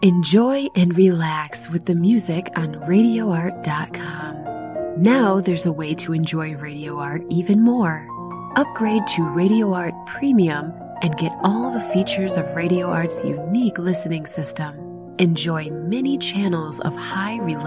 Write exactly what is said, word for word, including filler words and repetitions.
Enjoy and relax with the music on radio art dot com. Now there's a way to enjoy Radio Art even more. Upgrade to Radio Art Premium and get all the features of Radio Art's unique listening system. Enjoy many channels of high relaxation